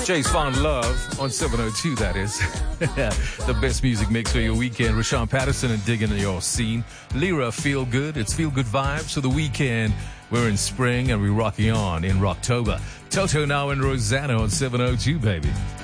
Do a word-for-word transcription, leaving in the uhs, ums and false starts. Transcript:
Jay's Found Love on seven oh two, that is. The best music mix for your weekend. Rashawn Patterson and Digging Your Scene. Lyra, Feel Good. It's Feel Good vibes for the weekend. We're in spring and we're rocking on in Rocktober. Toto now and Rosanna on seven oh two, baby.